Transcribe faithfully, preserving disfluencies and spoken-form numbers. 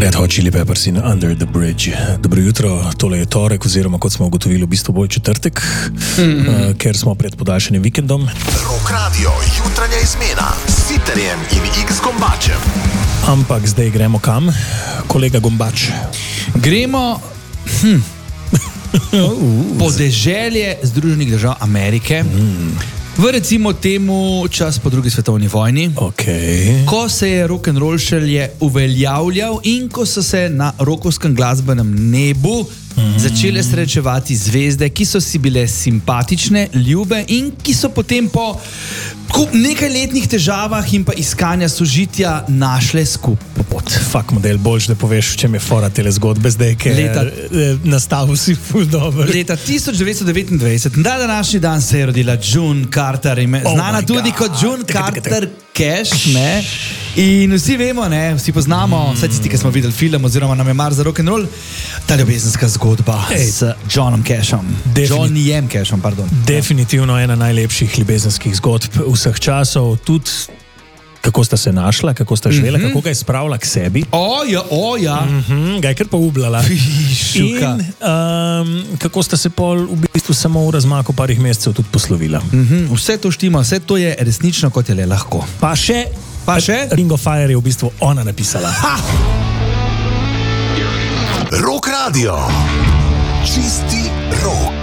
Red Hot Chili Peppers in Under the Bridge. Dobro jutro, tole je torek, oziroma kot smo ugotovili, v bistvu bolj četrtek, mm-hmm. uh, ker smo pred podaljšanim vikendom. Rock Radio, jutranja izmena s Sitarjem in X Gombačem. Ampak zdaj gremo kam, kolega Gombač? Gremo hm, podeželje Združenih držav Amerike. Mm. V recimo temu čas po drugi svetovni vojni, okay. Ko se je rock'n'roll šele uveljavljal in ko so se na rockovskem glasbenem nebu mm. začele srečevati zvezde, ki so si bile simpatične, ljube in ki so potem po nekaj letnih težavah in pa iskanja sožitja našle skupno pot. Fak model, boljš, da poveš, v čem je fora tele zgodbe zdaj, ker Leta, nastavil si ful dobro. Leta tisoč devetsto devetindvajset, na današnji dan se je rodila June Carter, oh znana tudi God. Kot June Carter Cash, ne? In vsi vemo, ne, vsi poznamo, mm. vse tisti, ki smo videli film oziroma nam je mar za rock'n'roll, ta ljubezenska zgodba hey. s Johnom Cashom. Johnnyjem Cashom, pardon. Definitivno ena najlepših ljubezenskih zgodb vseh časov, tudi kako sta se našla, kako sta živela, mm-hmm. kako ga je spravila k sebi. O ja, o ja. Mm-hmm, ga je kar pa ublala. Šuka. In um, kako sta se pol v bistvu samo v razmaku parih mesecev tudi poslovila. Mm-hmm. Vse to štima, vse to je resnično, kot je le lahko. Pa še, pa še? Ring of Fire je v bistvu ona napisala. Ha! Rock Radio. Čisti rock.